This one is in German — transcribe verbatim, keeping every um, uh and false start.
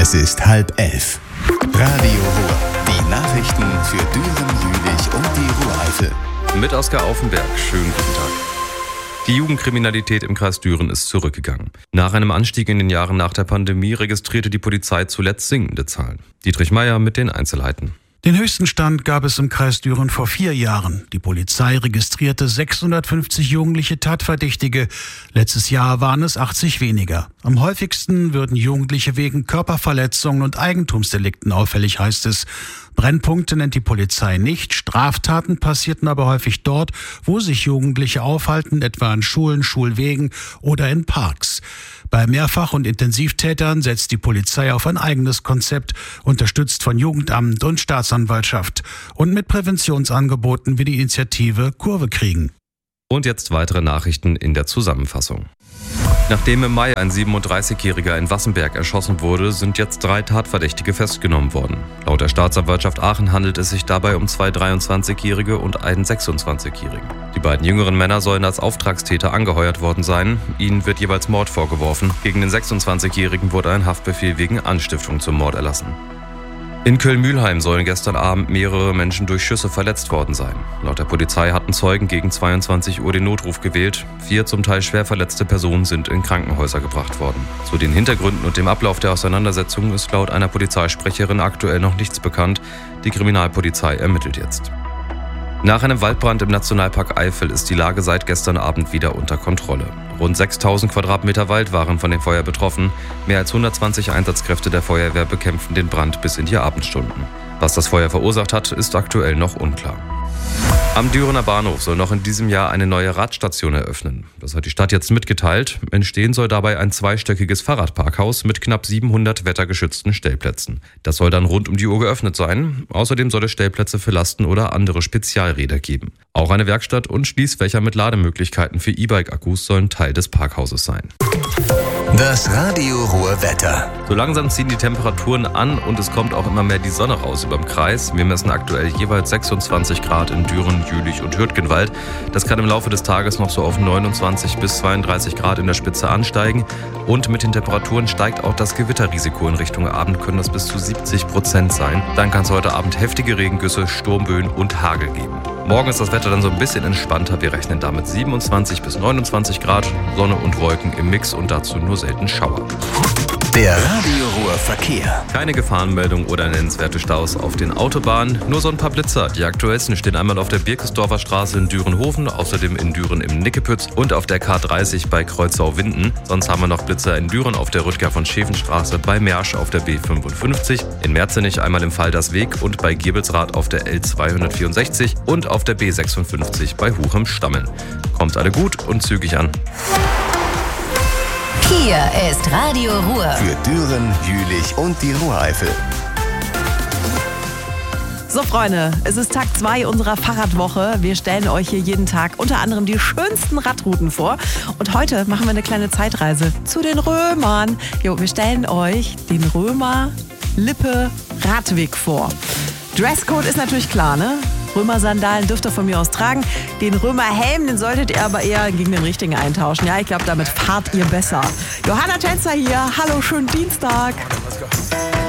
Es ist halb elf. Radio Ruhr. Die Nachrichten für Düren, Jülich und die Ruhr-Eifel. Mit Oskar Aufenberg. Schönen guten Tag. Die Jugendkriminalität im Kreis Düren ist zurückgegangen. Nach einem Anstieg in den Jahren nach der Pandemie registrierte die Polizei zuletzt sinkende Zahlen. Dietrich Meier mit den Einzelheiten. Den höchsten Stand gab es im Kreis Düren vor vier Jahren. Die Polizei registrierte sechshundertfünfzig jugendliche Tatverdächtige. Letztes Jahr waren es achtzig weniger. Am häufigsten würden Jugendliche wegen Körperverletzungen und Eigentumsdelikten auffällig, heißt es. Brennpunkte nennt die Polizei nicht. Straftaten passierten aber häufig dort, wo sich Jugendliche aufhalten, etwa an Schulen, Schulwegen oder in Parks. Bei Mehrfach- und Intensivtätern setzt die Polizei auf ein eigenes Konzept, unterstützt von Jugendamt und Staatsanwaltschaft und mit Präventionsangeboten wie die Initiative Kurve kriegen. Und jetzt weitere Nachrichten in der Zusammenfassung. Nachdem im Mai ein siebenunddreißigjähriger in Wassenberg erschossen wurde, sind jetzt drei Tatverdächtige festgenommen worden. Laut der Staatsanwaltschaft Aachen handelt es sich dabei um zwei dreiundzwanzigjährige und einen sechsundzwanzigjährigen. Die beiden jüngeren Männer sollen als Auftragstäter angeheuert worden sein. Ihnen wird jeweils Mord vorgeworfen. Gegen den sechsundzwanzigjährigen wurde ein Haftbefehl wegen Anstiftung zum Mord erlassen. In Köln-Mühlheim sollen gestern Abend mehrere Menschen durch Schüsse verletzt worden sein. Laut der Polizei hatten Zeugen gegen zweiundzwanzig Uhr den Notruf gewählt. Vier zum Teil schwer verletzte Personen sind in Krankenhäuser gebracht worden. Zu den Hintergründen und dem Ablauf der Auseinandersetzung ist laut einer Polizeisprecherin aktuell noch nichts bekannt. Die Kriminalpolizei ermittelt jetzt. Nach einem Waldbrand im Nationalpark Eifel ist die Lage seit gestern Abend wieder unter Kontrolle. Rund sechstausend Quadratmeter Wald waren von dem Feuer betroffen. Mehr als hundertzwanzig Einsatzkräfte der Feuerwehr bekämpfen den Brand bis in die Abendstunden. Was das Feuer verursacht hat, ist aktuell noch unklar. Am Dürener Bahnhof soll noch in diesem Jahr eine neue Radstation eröffnen. Das hat die Stadt jetzt mitgeteilt. Entstehen soll dabei ein zweistöckiges Fahrradparkhaus mit knapp siebenhundert wettergeschützten Stellplätzen. Das soll dann rund um die Uhr geöffnet sein. Außerdem soll es Stellplätze für Lasten- oder andere Spezialräder geben. Auch eine Werkstatt und Schließfächer mit Lademöglichkeiten für E-Bike-Akkus sollen Teil des Parkhauses sein. Das Radio Ruhr Wetter. So langsam ziehen die Temperaturen an und es kommt auch immer mehr die Sonne raus überm Kreis. Wir messen aktuell jeweils sechsundzwanzig Grad in Düren, Jülich und Hürtgenwald. Das kann im Laufe des Tages noch so auf neunundzwanzig bis zweiunddreißig Grad in der Spitze ansteigen. Und mit den Temperaturen steigt auch das Gewitterrisiko. In Richtung Abend können das bis zu siebzig Prozent sein. Dann kann es heute Abend heftige Regengüsse, Sturmböen und Hagel geben. Morgen ist das Wetter dann so ein bisschen entspannter. Wir rechnen damit siebenundzwanzig bis neunundzwanzig Grad, Sonne und Wolken im Mix und dazu nur selten Schauer. Der Radio Ruhr Verkehr. Keine Gefahrenmeldung oder nennenswerte Staus auf den Autobahnen, nur so ein paar Blitzer. Die aktuellsten stehen einmal auf der Birkesdorfer Straße in Dürenhofen, außerdem in Düren im Nickepütz und auf der K dreißig bei Kreuzau-Winden. Sonst haben wir noch Blitzer in Düren auf der Rüdger von Schäfenstraße, bei Mersch auf der B fünfundfünfzig, in Merzenich einmal im Faldersweg und bei Giebelsrath auf der L zweihundertvierundsechzig und auf der B sechsundfünfzig bei Huchem-Stammeln. Kommt alle gut und zügig an. Hier ist Radio Ruhr. Für Düren, Jülich und die Ruhr-Eifel. So Freunde, es ist Tag zwei unserer Fahrradwoche. Wir stellen euch hier jeden Tag unter anderem die schönsten Radrouten vor. Und heute machen wir eine kleine Zeitreise zu den Römern. Jo, wir stellen euch den Römer-Lippe-Radweg vor. Dresscode ist natürlich klar, ne? Römer-Sandalen dürft ihr von mir aus tragen. Den Römer-Helm, den solltet ihr aber eher gegen den richtigen eintauschen. Ja, ich glaube, damit fahrt ihr besser. Johanna Tänzer hier. Hallo, schönen Dienstag.